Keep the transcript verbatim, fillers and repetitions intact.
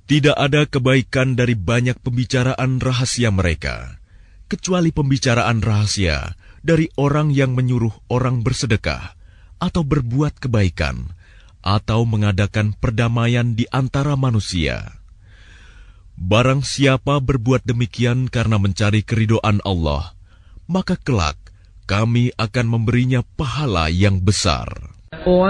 Tidak ada kebaikan dari banyak pembicaraan rahasia mereka, kecuali pembicaraan rahasia dari orang yang menyuruh orang bersedekah, atau berbuat kebaikan, atau mengadakan perdamaian di antara manusia. Barang siapa berbuat demikian karena mencari keridhaan Allah, maka kelak kami akan memberinya pahala yang besar.